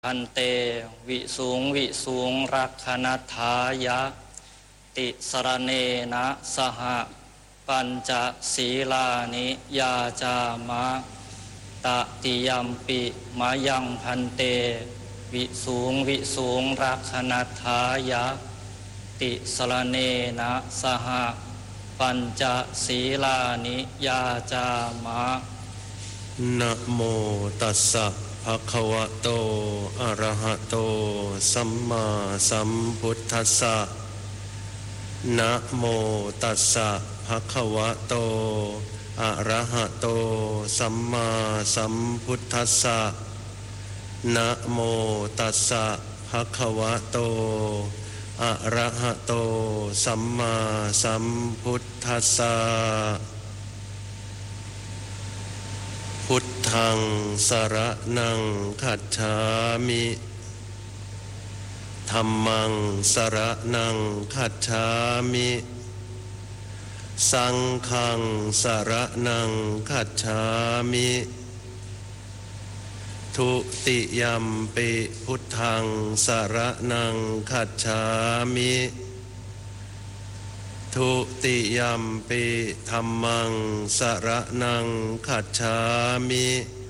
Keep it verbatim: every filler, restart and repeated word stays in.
พันเตวิสุงวิสุงรักขณัฏฐายะติสรเนนะสหปัญจศีลานิยาจามะตติยัมปิมายังพันเตวิสุงวิสุงรักขณัฏฐายะติสรเนนะสหปัญจศีลานิยาจามะนะโมตัสสะภะคะวะโตอะระหะโตสัมมาสัมพุทธัสสะนะโมตัสสะภะคะวะโตอะระหะโตสัมมาสัมพุทธัสสะนะโมตัสสะภะคะวะโตอะระหะโตสัมมาสัมพุทธัสสะพุทธังสรณังคัจฉามิธัมมังสรณังคัจฉามิสังฆังสรณังคัจฉามิทุติยัมปิพุทธังสรณังคัจฉามิทุติยัมปิธัมมังสรณังคัจฉามิ